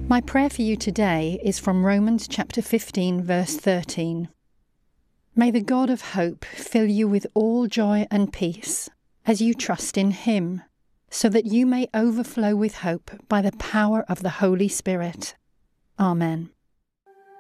My prayer for you today is from Romans chapter 15, verse 13. May the God of hope fill you with all joy and peace as you trust in Him, so that you may overflow with hope by the power of the Holy Spirit. Amen.